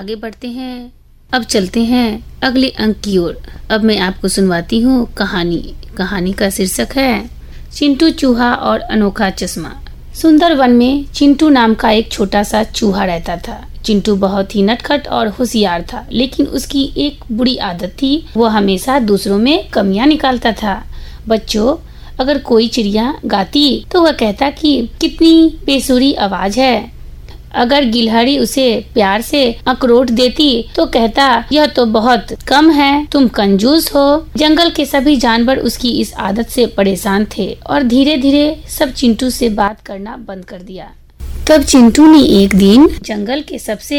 आगे बढ़ते हैं। अब चलते हैं अगले अंक की ओर। अब मैं आपको सुनवाती हूँ कहानी का शीर्षक है चिंटू चूहा और अनोखा चश्मा। सुंदर वन में चिंटू नाम का एक छोटा सा चूहा रहता था। चिंटू बहुत ही नटखट और होशियार था, लेकिन उसकी एक बुरी आदत थी, वो हमेशा दूसरों में कमियां निकालता था। बच्चों, अगर कोई चिड़िया गाती तो वह कहता कि कितनी बेसुरी आवाज है। अगर गिलहरी उसे प्यार से अखरोट देती तो कहता यह तो बहुत कम है, तुम कंजूस हो। जंगल के सभी जानवर उसकी इस आदत से परेशान थे और धीरे धीरे सब चिंटू से बात करना बंद कर दिया। तब चिंटू ने एक दिन जंगल के सबसे